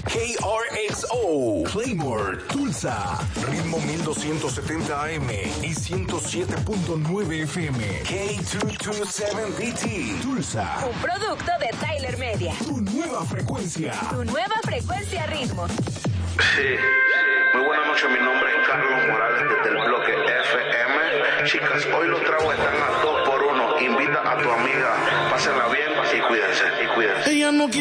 KRXO, Claymore, Tulsa, ritmo 1270 AM y 107.9 FM. K227BT, Tulsa. Un producto de Tyler Media. Tu nueva frecuencia. Tu nueva frecuencia ritmo. Sí. Muy buenas noches, mi nombre es Carlos Morales desde el bloque FM. Chicas, hoy los tragos están a 2x1. Invita a tu amiga, pásenla bien y cuídense. Ella no